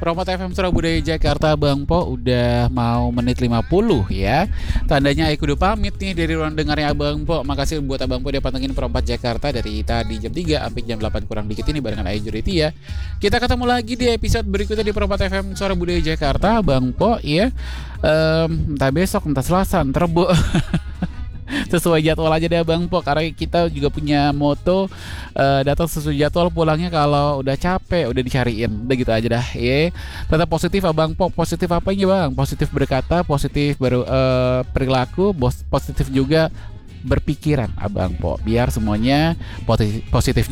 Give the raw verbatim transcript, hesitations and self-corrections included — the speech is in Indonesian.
Promot F M Surabaya Budaya Jakarta Bang Po udah mau menit lima puluh ya. Tandanya aku udah pamit nih dari ruang dengarnya Abang Po. Makasih buat Abang Po udah pantengin Perempat Jakarta dari tadi jam tiga sampai jam delapan kurang dikit ini barengan Ayu Juriti ya. Kita ketemu lagi di episode berikutnya di Perempat F M Surabaya Budaya Jakarta Bang Po ya. Um, entah besok, entah Selasa, entah Rebo. Sesuai jadwal aja deh Bang Po, karena kita juga punya moto uh, datang sesuai jadwal, pulangnya kalau udah capek udah dicariin, udah gitu aja dah ya. Tetap positif Abang Po. Positif apanya Bang? Positif berkata, positif baru uh, perilaku, positif juga berpikiran Abang Po, biar semuanya positif, positif